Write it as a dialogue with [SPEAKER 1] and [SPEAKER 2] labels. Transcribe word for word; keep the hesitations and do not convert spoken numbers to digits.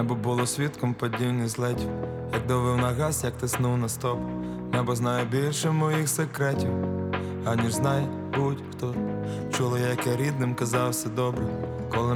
[SPEAKER 1] Небо було свідком падіння злетів, як давив на газ, як тиснув на стоп. Небо знає більше моїх секретів, аніж знає будь-хто. Чула, як я рідним казав все добре,